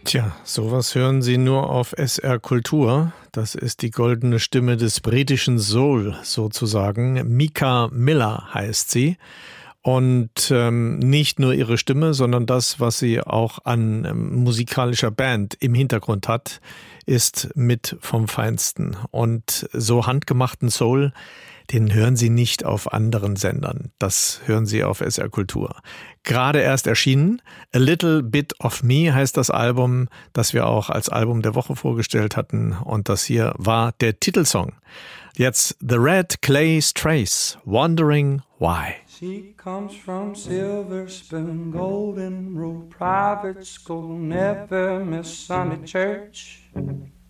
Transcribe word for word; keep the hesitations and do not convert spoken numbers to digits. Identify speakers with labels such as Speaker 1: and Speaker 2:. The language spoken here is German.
Speaker 1: Tja, sowas hören Sie nur auf S R Kultur. Das ist die goldene Stimme des britischen Soul sozusagen. Mika Miller heißt sie. Und ähm, nicht nur ihre Stimme, sondern das, was sie auch an ähm, musikalischer Band im Hintergrund hat, ist mit vom Feinsten. Und so handgemachten Soul, den hören Sie nicht auf anderen Sendern. Das hören Sie auf S R Kultur. Gerade erst erschienen. A Little Bit of Me heißt das Album, das wir auch als Album der Woche vorgestellt hatten. Und das hier war der Titelsong. Jetzt The Red Clay Strays, Wondering Why.
Speaker 2: She comes from Silver Spoon, Golden Rule Private School, never miss Sunday church.